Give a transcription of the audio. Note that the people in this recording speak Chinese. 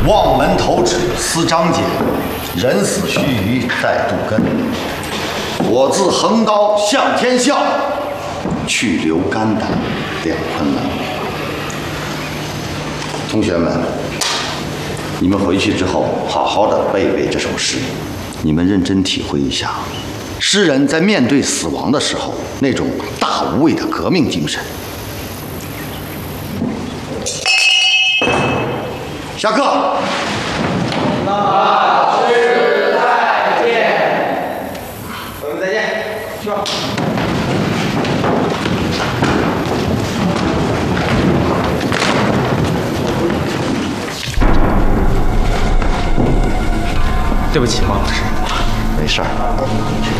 望门投止思张俭，人死须臾再度根。我自横刀向天笑，去留肝胆两昆仑。同学们，你们回去之后好好的背一背这首诗，你们认真体会一下，诗人在面对死亡的时候那种大无畏的革命精神。下课。 老师再见。朋友们再见，去吧。 对不起，王老师。 没事儿。